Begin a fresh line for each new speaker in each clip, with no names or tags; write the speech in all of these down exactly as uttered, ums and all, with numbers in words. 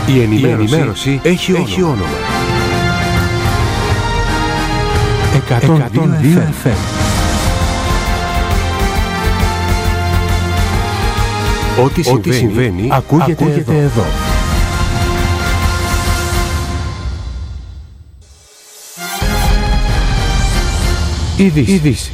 Η ενημέρωση, η ενημέρωση έχει, έχει όνομα. εκατόν δύο εφ εμ. Ό,τι συμβαίνει, Ό,τι συμβαίνει ακούγεται, ακούγεται εδώ. εδώ. Ειδήσεις.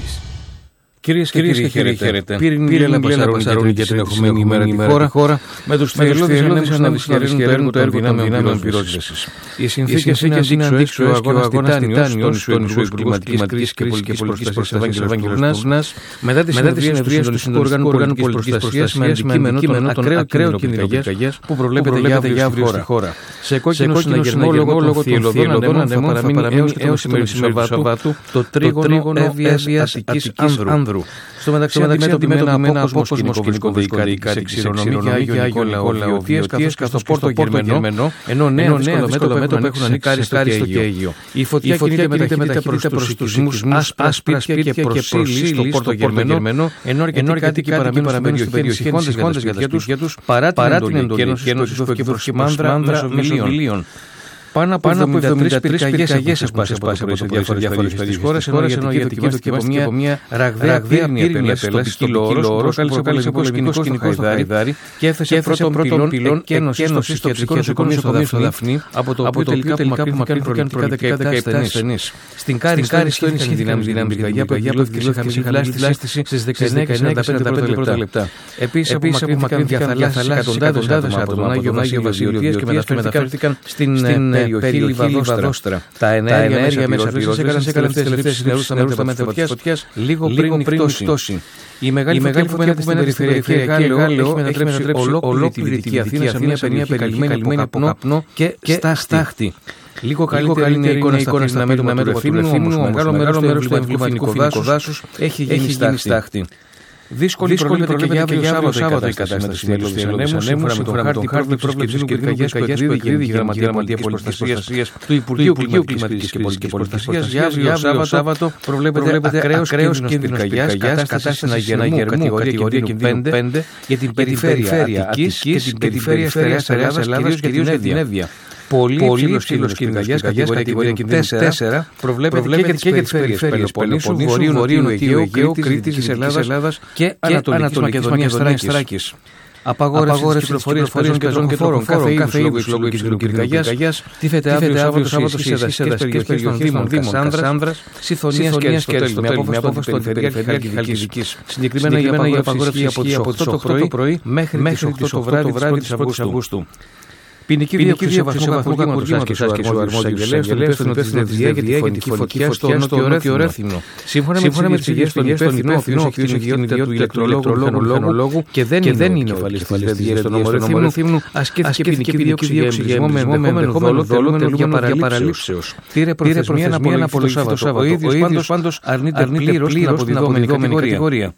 Κυρίες και κύριοι, χαίρετε. Πήρην Λέλα Πασαρώνη για την ερχομένη ημέρα τη χώρα με τους θελώδεις ανέμους να δυσχεραίνουν το έργο των δυνάμεων πυρόσβεσης. Οι συνθήκες είναι αντίξωες και ο αγώνας τιτάνιος του Υπουργού Κλιματικής και Πολιτικής Προστασίας Ευάγγελος Τουρνάς μετά τις συνεδρίες του Συντονιστικού Οργάνου Πολιτικής Προστασίας με αντικείμενο τον ακραίο κίνδυνο πυρκαγιάς που προβλέπεται για αύριο στη χώρα. Σε κόκκινο συναγερμό λόγω των θυελλωδών ανέμων θα παραμείνει έως τη μεσημέρι του Σαββάτου το τρίγωνο Εύβοιας Αττικής Άνδρου. Στο μεταξύ αντιμέτωποι με ένα απόκοσμο σκηνικό διοικητικά της Ξηρονομή και Άγιο Νικόλαο Διωτίες και στο Πόρτο Γερμενό, ενώ νέα δύσκολα μέτωπα έχουν ανοίξει στο Αίγυο. Η φωτιά κινείται με ταχύτητα προς τους δήμους άσπρα σπίτια και προσήλει στο Πόρτο Γερμενό, ενώ αρκετοί κάτοικοι παραμένουν στην περιοχή ενισχύοντας για τα σπίτια τους παρά την εντολή και δόθηκε προς μάνδρα μεσοβιλίων. Πάνω από εβδομήντα τρεις πυρκαγιές εσπάσεις από διάφορες περιοχές της χώρας, ενώ η Αττική δοκιμάστηκε από μια ραγδαία πύρνη επέλαση στο Κύλο Όρος, προκάλεσε πολεμικό σκηνικό στο Χαϊδάρι και έθεσε πρώτον πυλών εκένωσης στο ψυχιατρικό νοσοκομείο στο Δαφνί, από το οποίο τελικά απομακρύνθηκαν προληπτικά δεκαεπτά ασθενείς. Στην Κάριστο ενισχύθηκε δυνάμει πυρκαγιά που εκδηλώθηκε σε χαμηλή λάστηση στις δεκαεννιά και σαράντα πέντε πρώτα λεπτά. Επίσης απομακρύνθηκαν για θαλάσσιες εκατοντάδες άτομα, Άγιο Βασίλειο και μεταφέρθηκαν στην περιοχή Λιβαδόστρα. Τα ενέργεια μέσα πυρόσβεσης έκαναν τις τελευταίες συνεργούς στα μέτρα φωτιάς λίγο πριν νυχτώσει. Η μεγάλη φωτιά που μένει στην περιφερειακή Εγάλεο έχει μετατρέψει ολόκληρη τη Αθήνα σε μια περιοχή καλυμμένη από καπνό και στάχτη. Λίγο καλύτερη είναι η εικόνα στα μέτωπα του Ρεθύμνου, όμως μεγάλο μέρος του εμβληματικού δάσους έχει γίνει στάχτη. Δύσκολη προβλέπεται και για αύριο Σάββατο η κατάσταση με τους ανέμους, σύμφωνα με τον χάρτη πρόβλεψης πυρκαγιάς που εκδίδει η Γενική Γραμματεία Πολιτικής Προστασίας του Υπουργείου Κλιματικής και Πολιτικής Προστασίας. Για αύριο Σάββατο προβλέπεται ακραίος κίνδυνος πυρκαγιάς, κατάσταση συναγερμού κατηγορία κινδύνου πέντε για την περιφέρεια Αττικής και την περιφέρεια Στερεάς Ελλάδας, κυρίως για την Εύβοια. Πολύ υψηλός κινδυνογιάς, κατηγορία κινδύνου τέσσερα, προβλέπεται και για τις περιφέρειες Πελοποννήσου, Βορείου Αιγαίου, Κρήτης, της Ελλάδας και Ανατολικής Μακεδονίας Θράκης. Απαγόρευση της κυκλοφορίας φορέων και τροχοφόρων κάθε είδους λόγω υψηλού πυρκαγιάς τίθεται αύριο Σάββατο στις εδαφικές περιοχές των Δήμων Κασάνδρας, Συθωνίας και Αριστοτέλη με απόφαση των περιφερειών και Χαλκιδικής. Συγκεκριμένα η απαγόρευση ισχύει από τις οκτώ το πρωί μέχρι τις οκτώ το βράδυ της πρώτης Αυγούστου. Ποινική δίωξη σε βαθμό κακουργήματος άσκησε ο αρμόδιος εισαγγελέας στον υπεύθυνο της ΔΙΑ για τη φωνική φωτιά στο Νότιο Ρέθυμνο. Σύμφωνα με τις πηγές των υπεύθυνων, ο οποίος έχει την ιδιότητα του ηλεκτρολόγου και δεν είναι οφαλής της ΔΙΑ στον νόμο Ρεθύμνου, ασκήθηκε ποινική δίωξη για εμπρισμό με ενδεχόμενο δόλο τελούμενο για παραλήψεως. Πήρε προθεσμία να απολογηθεί το Σάββατο. Ο ίδιος πάντως αρνείται πλήρως την αποδιδόμενη κατηγορία.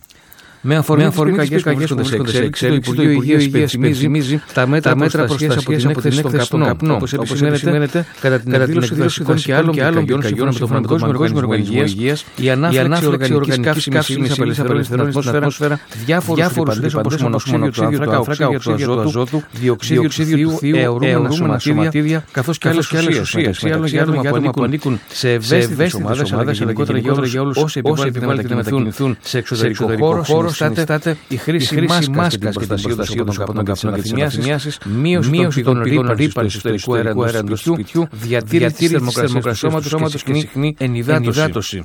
Με αφορμή πυρκαγιές που βρίσκονται σε εξέλιξη, το Υπουργείο Υγείας υπενθυμίζει τα μέτρα προστασίας από την έκθεση στον καπνό, όπως επισημαίνεται κατά την εκδήλωση δροσικών και άλλων πυρκαγιών με τον Παγκόσμιο Οργανισμό Υγείας, η ανάφλεξη οργανικής καύσιμης απελευθερώνει στην ατμόσφαιρα διάφορους ρηπαντές όπως μονοξίδιο του άνθρακα, οξύδιο του αζότου, διοξίδιο του θείου, αιωρούμενα σωματίδια, καθώς και άλλες ουσίες, μεταξύ άλλων για άτομα που ανήκουν σε ευαίσθητες ομάδες, αλλά γενικότερα για όλους όσοι επιβάλλεται να μετακινηθούν σε εξωτερικό χώρο. Συνιστάται η χρήση μάσκας και την προστασία των καπνών και της αφημιάσης, μείωση των ρήπων του εσωτερικού αέρα του σπιτιού, διατήρηση της θερμοκρασίας του σώματος και συχνή ενυδάτωση.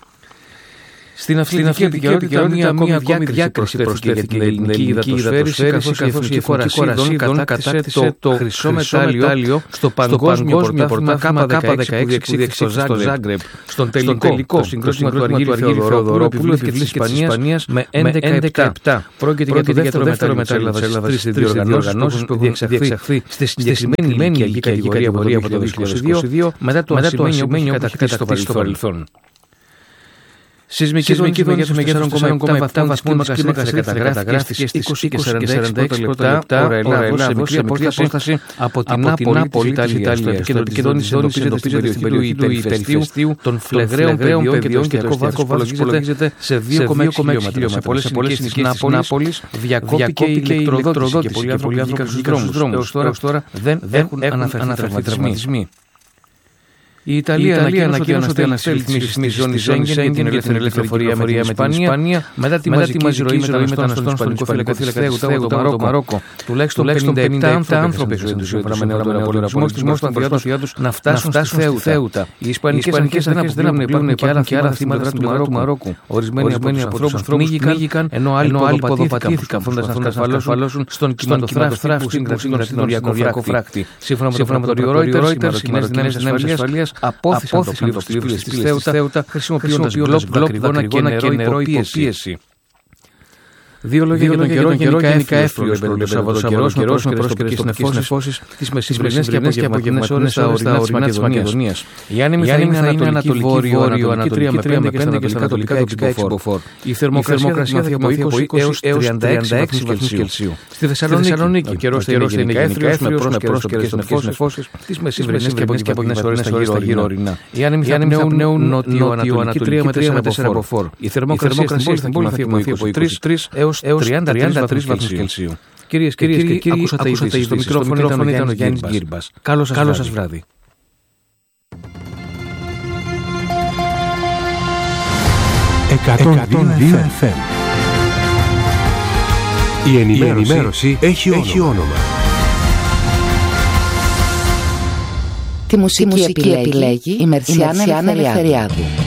Στην αυθεντική επικαιρότητα μία ακόμη διάκριση προσθέθηκε την ελληνική υδατοσφαίριση, καθώς η Εθνική Κορασίδων κατάκτησε το χρυσό μετάλλιο στο Παγκόσμιο Πρωτάθλημα Κάπα δεκαέξι που διεξήχθη στο Ζάγκρεπ. Στον τελικό, το συγκρότημα του Αργύρη Θεοδωρόπουλου επιβλήθηκε της Ισπανίας με έντεκα επτά. Πρόκειται για το δεύτερο μετάλλιο της Ελλάδας στις διοργανώσεις που έχουν διεξαχθεί στη συγκεκριμένη ηλικιακή κατηγορία από το δύο χιλιάδες είκοσι δύο μετά το ασημένιο που έχει κατακτήσει στο παρελθόν. Σεισμική δόνηση μεγέθους τέσσερα κόμμα επτά βαθμών κλίμακας καταγράφηκε στις είκοσι και σαράντα έξι πρώτα λεπτά ώρα Ελλάδος σε μικρή απόσταση από την Νάπολη της Ιταλίας. Στο επικεντρωτική δόνηση εντοπίζεται στην περιοχή του Υπερηφαιστείου των φλεγραίων παιδιών και το εστιακό βάθος υπολογίζεται σε δύο κόμμα έξι χιλιόμετρα. Σε πολλές συνοικίες της Νάπολης διακόπηκε η ηλεκτροδότηση και πολλοί άνθρωποι βγήκαν στους δρόμους. Έως τώρα δεν έχουν αναφερθεί τραυματισμοί. Η Ιταλία ανακοίνωσε ότι αναστέλει τη ζώνη Σέγγεν την ελεύθερη κυκλοφορία με την Ισπανία μετά τη μαζική ροή μεταναστών στον Ισπανικό φύλακα το Μαρόκο. Τουλάχιστον πενήντα επτά άνθρωποι ζουν παραμένουν από τον απολογισμό των προσπαθειών τους να φτάσουν στη Θέουτα. Οι Ισπανικές αρχές δεν αποκρίνουν υπάρχουν και άλλα θύματα του Μαρόκου. Ορισμένοι από τους ανθρώπους πνίγηκαν ενώ άλλοι ποδοπατήθηκαν φρόντας να σκαφαλώσουν στον κυματοθράφτη που σύγκρασαν στην οριακό φράκτη. Σύμφωνα με το Reuters, οι Μαροκινές δυνάμεις ασφαλείας απόθυσαν το πλοίο της Θέουτα χρησιμοποιώντας μπλοκ δακρυγόνα και νερό υποπίεση. Δύο λόγια για τον καιρό. Γενικά εύκολο το Σαββατοκαιρό με πρόσκαιρες νεφώσεις τις μεσημβρινές και απογευματινές ώρες στα ορεινά της Μακεδονίας. Η άνεμη θα είναι ανατολική βόρειο, ανατολική τρία με πέντε και στα ανατολικά έξι μποφόρ. Η θερμοκρασία θα είναι από είκοσι έως τριάντα έξι βαθμούς Κελσίου. Στη Θεσσαλονίκη ο καιρός θα είναι γενικά εύκολος με πρόσκαιρες νεφώσεις τις μεσημβρινές και απογευματινές ώρες στα γύρω ορεινά. Η άνεμη θα πνέουν νότιο-ανατολική τρία με τέσσερα μποφόρ. Η θερμοκρασία στην πόλη θα είναι από είκοσι τρεις έως τριάντα τρεις βαθμούς Κελσίου. Κυρίες και κύριοι, ακούσατε ειδήσεις. Στο μικρόφωνο ήταν ο Γιάννης Γκύρμπας. Καλό σας βράδυ.
εκατόν δύο εφ εμ. Η ενημέρωση έχει όνομα.
Τη μουσική επιλέγει η Μερσιάνα Ελευθεριάδου.